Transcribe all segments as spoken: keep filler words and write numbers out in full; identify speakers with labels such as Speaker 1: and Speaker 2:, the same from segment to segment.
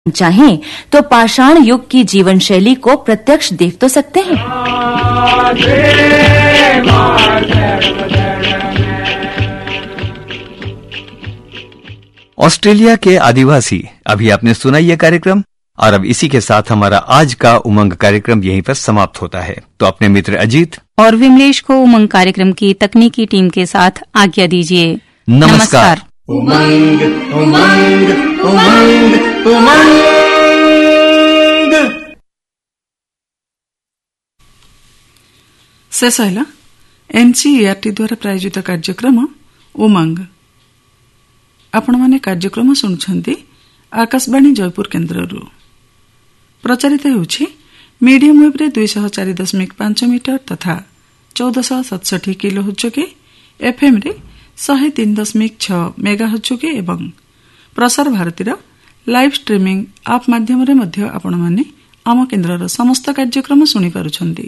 Speaker 1: चाहें तो पाषाण युग की जीवन शैली को प्रत्यक्ष देख तो सकते हैं।
Speaker 2: ऑस्ट्रेलिया के आदिवासी, अभी आपने सुना यह कार्यक्रम, और अब इसी के साथ हमारा आज का उमंग कार्यक्रम यहीं पर समाप्त होता है। तो अपने मित्र अजीत
Speaker 3: और विमलेश को उमंग कार्यक्रम की तकनीकी टीम के साथ आज्ञा दीजिए।
Speaker 2: नमस्कार,
Speaker 3: नमस्कार।
Speaker 4: उमंग उमंग उमंग उमंग।
Speaker 5: शेष है एनसीईआरटी द्वारा प्रायोजित कार्यक्रम उमंग। आपण माने कार्यक्रम शुणुछंती आकाशवाणी जयपुर केन्द्ररू। प्रचारित होउछि मीडियम वेव रे दुई सौ चार दशमिक पांच मीटर तथा चौदह सौ सतसठी किलो हुचके, एफएम रे शहे तीन दशमिक छह मेगा हुचके एवं प्रसार भारतीर लाइव स्ट्रीमिंग आप माध्यम रे मध्य आपण माने आम केन्द्रर समस्त कार्यक्रम शुणी पारुछंती।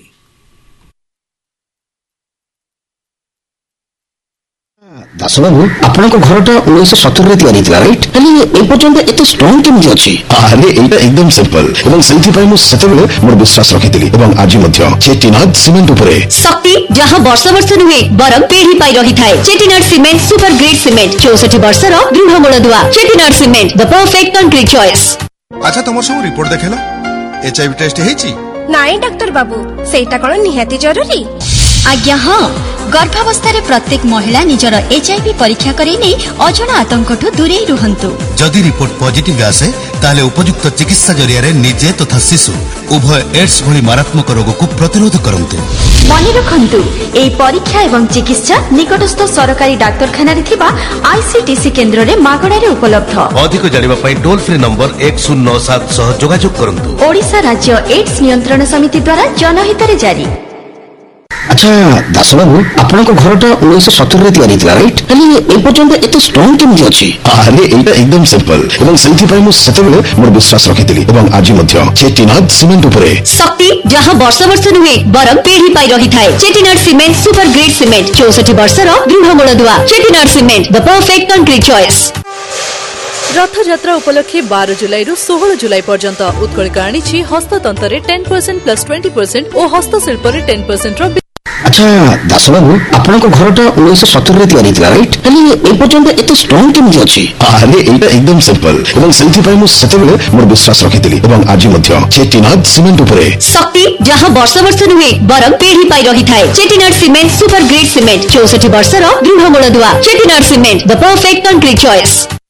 Speaker 4: दास बाबू आपण घरटा उन्नीस सत्तर रे तैयारी थिला राइट, हेले ए पर्यंत एते स्ट्रांग केमि अछि? अरे एटा एकदम सिंपल एवं सेंथि पय मु सेतेबेले मोर विश्वास रखिदिली एवं आज मध्य चेटिनाड सीमेंट उपरे
Speaker 6: शक्ति जहां वर्ष वर्ष नुहे बरम पीढ़ी पाई रही थाए। Chettinad cement super grade cement चौसठ वर्ष रो दृढ़ मूलदुआ। Chettinad cement the perfect concrete choice.
Speaker 7: अच्छा तुमर सब रिपोर्ट देखला, एचआईवी टेस्ट हेची?
Speaker 8: नाई डॉक्टर बाबू, सेटा कोन निहाती जरूरी?
Speaker 6: आज्ञा हाँ, गर्भावस्था प्रत्येक महिला निजर एचआईवी परीक्षा करेने अजणा आतंकठू दूरे रुहंतु।
Speaker 7: जदि रिपोर्ट पॉजिटिव आसे ताले उपयुक्त चिकित्सा जरिया रे निजे तथा शिशु उभय एड्स भली मारात्मक रोग को प्रतिरोध करंतु।
Speaker 6: मने रखंतु ए परीक्षा एवं चिकित्सा निकटस्थ सरकारी डाक्तरखाना रे थिबा आईसीटीसी केंद्र रे मागणा रे उपलब्ध।
Speaker 7: अधिक जानिबा पई टोल फ्री नंबर एक शून्य नौ सात सह जोगाजोग करंतु।
Speaker 6: ओडिशा राज्य एड्स नियंत्रण समिति द्वारा जनहित रे जारी।
Speaker 4: अच्छा दास बाबू आपण घरटा उन्नीस सत्तर रे तैयारी थिला राइट, हेले ए पर्यंत एते स्ट्रांग केमि अछि? अरे एटा एकदम सिंपल एवं सेंथि पय मु सेतेबेले मोर विश्वास रखिदिली एवं आज मध्य चेटिनाड सीमेंट उपरे
Speaker 6: शक्ति जहां वर्ष वर्ष नुहे बरम पीढ़ी पाई रही थाए। Chettinad cement super grade cement चौसठ वर्ष रो दृढ़ मूलदुआ। Chettinad cement the perfect concrete choice.
Speaker 9: Rathyatra उपलक्षे बारह जुलाई रु सोलह जुलाई पर्यंत उत्कलिका आनी हस्ततंत्र ten percent plus twenty percent और हस्तशिल्प टेन परसेंट।
Speaker 4: अच्छा दास बाबू आपण घरटा उन्नीस सत्तर रे तैयारी थिला राइट, हेले ए पर्यंत एते स्ट्रांग केमि अछि? अरे एटा एकदम सिंपल एवं सेंथि पय मु सेतेबेले मोर विश्वास रखिदिली एवं आज मध्य चेटिनाड सीमेंट उपरे
Speaker 6: शक्ति जहां वर्ष वर्ष नुहे बरम पीढ़ी पाई रही थाए। Chettinad cement super grade cement चौसठ वर्ष रो दृढ़ मूलदुआ। Chettinad cement the perfect concrete choice.